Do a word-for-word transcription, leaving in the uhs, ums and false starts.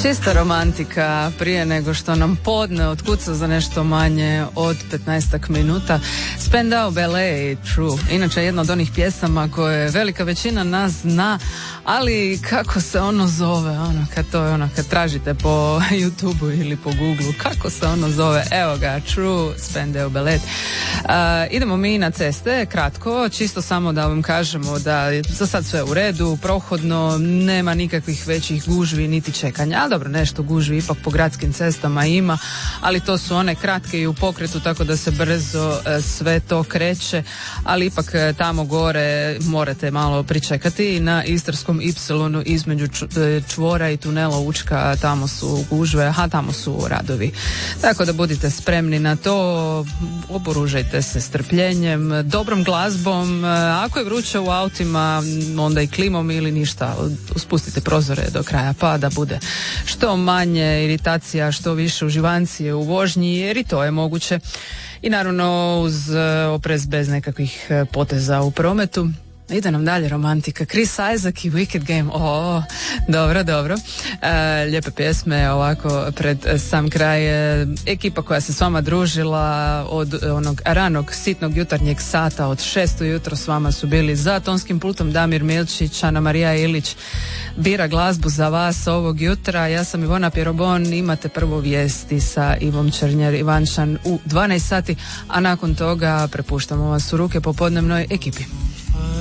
Čista romantika prije nego što nam podne otkuca za nešto manje od petnaestak minuta. Spandau Ballet, True. Inače jedna od onih pjesama koje velika većina nas zna, ali kako se ono zove, ono, kad to je ono, kad tražite po YouTubeu ili po Googleu, kako se ono zove, evo ga, True, Spandau Ballet. Uh, idemo mi na ceste, kratko, čisto samo da vam kažemo da je za sad sve u redu, prohodno, nema nikakvih većih gužvi niti čekanja, ali dobro, nešto gužvi ipak po gradskim cestama ima, ali to su one kratke i u pokretu, tako da se brzo uh, sve to kreće, ali ipak uh, tamo gore morate malo pričekati na Istarskom Ipsilonu između čvora i tunela Učka, tamo su gužve, a tamo su radovi. Tako da budite spremni na to, oboružajte se strpljenjem, dobrom glazbom, ako je vruće u autima, onda i klimom ili ništa, spustite prozore do kraja pa da bude što manje iritacija, što više uživancije u vožnji, jer i to je moguće. I naravno uz oprez, bez nekakvih poteza u prometu. Ide nam dalje romantika. Chris Isaak i Wicked Game. O, dobro, dobro. E, lijepe pjesme ovako pred sam kraj. E, ekipa koja se s vama družila od onog ranog sitnog jutarnjeg sata od šest ujutro s vama su bili za tonskim pultom Damir Milčić, Ana Marija Ilić bira glazbu za vas ovog jutra. Ja sam Ivona Pirobon, imate prvo vijesti sa Ivom Černjer Ivančan u dvanaest sati, a nakon toga prepuštamo vas u ruke popodnevnoj ekipi.